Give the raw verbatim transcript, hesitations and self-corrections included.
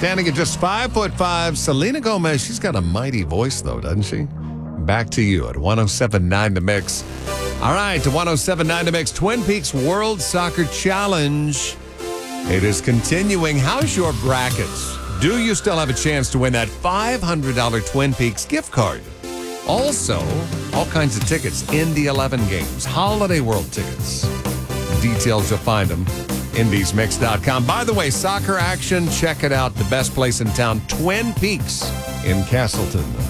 Standing at just five foot five, Selena Gomez. She's got a mighty voice, though, doesn't she? Back to you at one oh seven point nine The Mix. All right, to one oh seven point nine The Mix, Twin Peaks World Soccer Challenge. It is continuing. How's your brackets? Do you still have a chance to win that five hundred dollars Twin Peaks gift card? Also, all kinds of tickets, Indy eleven games, Holiday World tickets. Details, you'll find them, indies mix dot com. By the way, soccer action, check it out. The best place in town, Twin Peaks in Castleton.